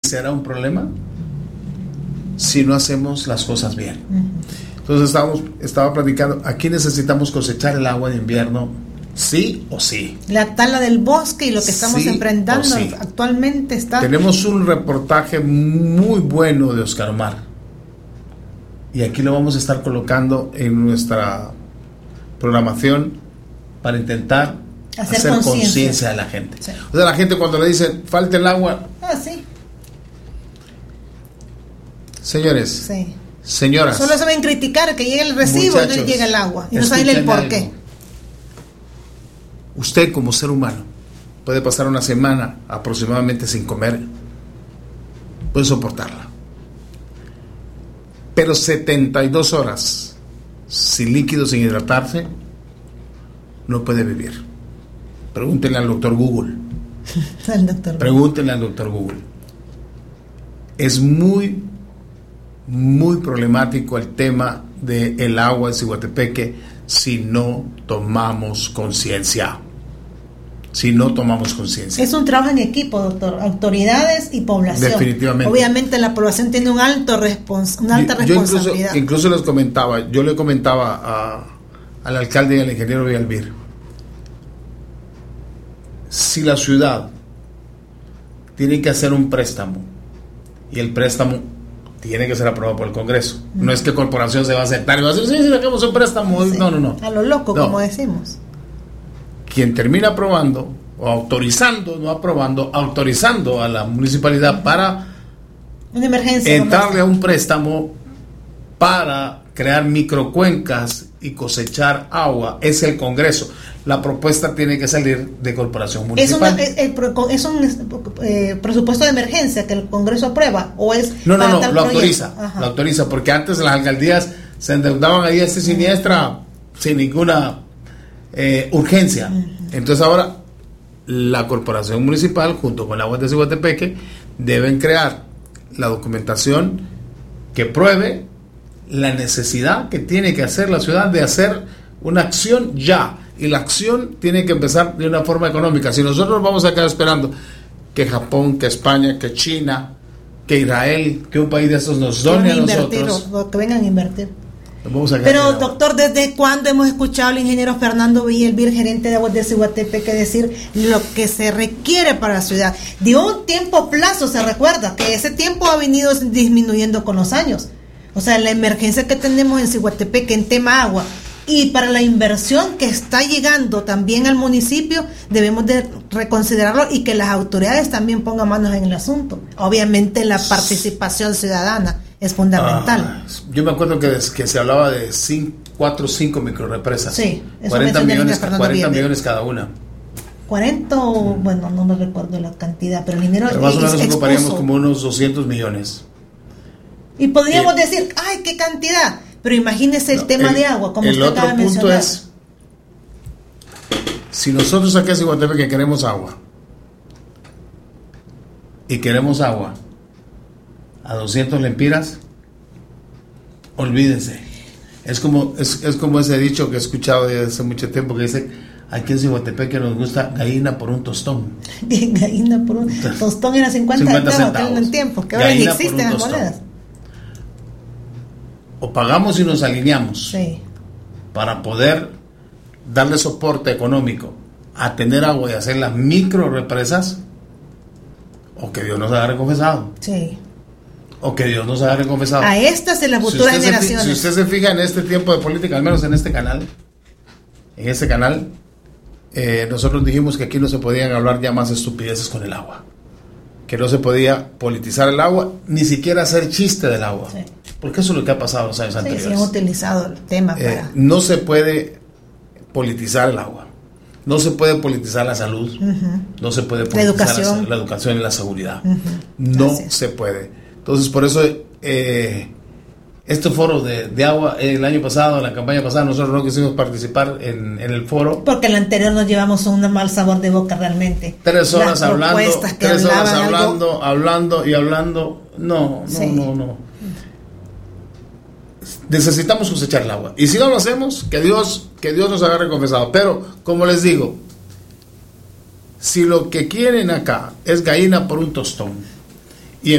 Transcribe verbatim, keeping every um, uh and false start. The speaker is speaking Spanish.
será un problema si no hacemos las cosas bien. Uh-huh. Entonces estábamos, estaba platicando, aquí necesitamos cosechar el agua de invierno, sí o sí. La tala del bosque y lo que estamos sí enfrentando sí. actualmente está... Tenemos un reportaje muy bueno de Oscar Omar, y aquí lo vamos a estar colocando en nuestra programación para intentar hacer, hacer conciencia de la gente. Sí. O sea, la gente cuando le dicen falta el agua... Ah, sí. Señores, sí. señoras, solo saben criticar que llegue el recibo y no llega el agua y no saben el por qué. Algo. Usted como ser humano puede pasar una semana aproximadamente sin comer, puede soportarla, pero setenta y dos horas sin líquido, sin hidratarse, no puede vivir. Pregúntenle al doctor Google. al doctor Pregúntenle al doctor Google. Es muy muy problemático el tema del agua de Ciguatepeque si no tomamos conciencia. Si no tomamos conciencia. Es un trabajo en equipo, doctor. Autoridades y población. Definitivamente. Obviamente la población tiene un alto respons- una alta yo, yo responsabilidad. Incluso, incluso les comentaba, yo le comentaba a, al alcalde y al ingeniero Villalbir, si la ciudad tiene que hacer un préstamo y el préstamo tiene que ser aprobado por el Congreso. Mm. No es que corporación se va a aceptar y va a decir, sí, sí, sacamos un préstamo. Sí, no, no, no. A lo loco, no. como decimos. Quien termina aprobando o autorizando, no aprobando, autorizando a la municipalidad para una emergencia, entrarle a un préstamo para crear microcuencas y cosechar agua, es el Congreso. La propuesta tiene que salir de corporación municipal. ¿Es, una, es, es un eh, presupuesto de emergencia que el Congreso aprueba o es no no no lo autoriza lo autoriza porque antes las alcaldías se endeudaban ahí a esta siniestra uh-huh. sin ninguna eh, urgencia. Uh-huh. Entonces ahora la corporación municipal junto con la Aguas de Ciguatepeque deben crear la documentación que pruebe la necesidad que tiene que hacer la ciudad de hacer una acción ya. Y la acción tiene que empezar de una forma económica. Si nosotros vamos a quedar esperando que Japón, que España, que China, que Israel, que un país de esos nos done a nosotros, que vengan a invertir. Vamos a Pero doctor, ¿desde cuándo hemos escuchado al ingeniero Fernando Villalbir, gerente de Aguas de Ciguatepeque, decir lo que se requiere para la ciudad? Dio un tiempo plazo, se recuerda, que ese tiempo ha venido disminuyendo con los años. O sea, la emergencia que tenemos en Ciguatepeque en tema agua y para la inversión que está llegando también al municipio, debemos de reconsiderarlo y que las autoridades también pongan manos en el asunto. Obviamente la participación ciudadana es fundamental. Ah, yo me acuerdo que, que se hablaba de cuatro o cinco microrepresas. Sí, cuarenta millones, cuarenta millones cada una. cuarenta, mm. bueno, no me recuerdo la cantidad, pero el dinero pero más o menos ocuparíamos como unos doscientos millones. Y podríamos eh, decir, ¡ay, qué cantidad! Pero imagínese el no, tema el, de agua, como el usted otro acaba de punto mencionar. Es, si nosotros aquí en Ciguatepeque queremos agua, y queremos agua a doscientos lempiras, olvídense. Es como, es, es como ese dicho que he escuchado desde hace mucho tiempo, que dice, aquí en Ciguatepeque nos gusta gallina por un tostón. Gallina por un tostón era cincuenta centavos en el tiempo, que ahora ni existen las monedas. O pagamos y nos alineamos sí. para poder darle soporte económico a tener agua y hacer las micro represas, o que Dios nos agarre confesado. Sí. O que Dios nos agarre confesado. A estas en las futuras si generaciones. Se, si usted se fija en este tiempo de política, al menos en este canal, en este canal, eh, nosotros dijimos que aquí no se podían hablar ya más estupideces con el agua. Que no se podía politizar el agua, ni siquiera hacer chiste del agua. Sí. Porque eso es lo que ha pasado los años sí, anteriores. Sí, han utilizado el tema para... Eh, no se puede politizar el agua. No se puede politizar la salud. Uh-huh. No se puede politizar la educación, la, la educación y la seguridad. Uh-huh. No Gracias. se puede. Entonces, por eso, eh, este foro de, de agua, eh, el año pasado, la campaña pasada, nosotros no quisimos participar en, en el foro. Porque el anterior nos llevamos un mal sabor de boca realmente. Tres horas Las hablando, tres horas hablando, algo... hablando y hablando. No, no, sí. no, no. Necesitamos cosechar el agua. Y si no lo hacemos, que Dios, que Dios nos agarre confesado. Pero, como les digo, si lo que quieren acá es gallina por un tostón,